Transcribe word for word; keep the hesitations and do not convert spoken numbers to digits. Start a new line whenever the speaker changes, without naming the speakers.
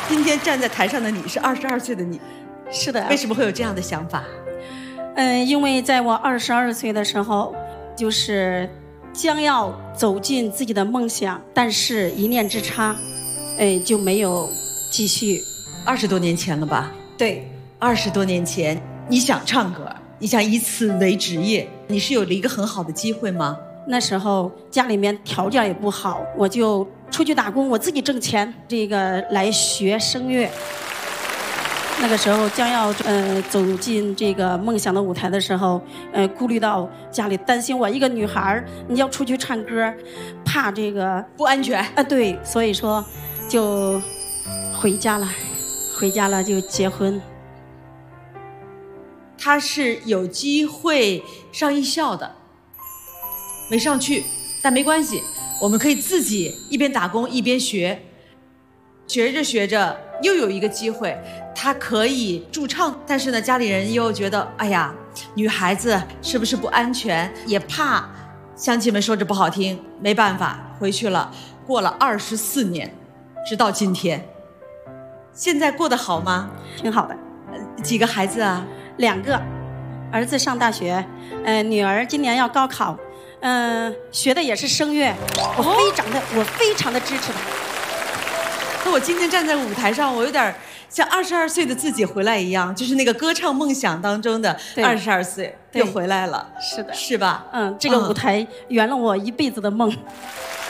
今天站在台上的你是二十二岁的你，
是的。
为什么会有这样的想法？
嗯，因为在我二十二岁的时候，就是将要走进自己的梦想，但是一念之差，哎，就没有继续。
二十多年前了吧？
对，
二十多年前，你想唱歌，你想以此为职业，你是有了一个很好的机会吗？
那时候家里面条件也不好，我就出去打工，我自己挣钱，这个来学声乐。那个时候将要呃走进这个梦想的舞台的时候，呃，顾虑到家里担心我一个女孩你要出去唱歌，怕这个
不安全
啊。对，所以说就回家了，回家了就结婚。
他是有机会上艺校的。没上去，但没关系，我们可以自己一边打工一边学，学着学着又有一个机会，他可以驻唱，但是呢，家里人又觉得，哎呀，女孩子是不是不安全，也怕乡亲们说着不好听，没办法回去了。过了二十四年，直到今天，现在过得好吗？
挺好的。
几个孩子啊？
两个，儿子上大学，呃，女儿今年要高考。嗯、呃，学的也是声乐，我非常的，哦、我非常的支持他。
那我今天站在舞台上，我有点像二十二岁的自己回来一样，就是那个歌唱梦想当中的二十二岁又回来了，
是的，
是吧？
嗯，这个舞台圆了我一辈子的梦。
嗯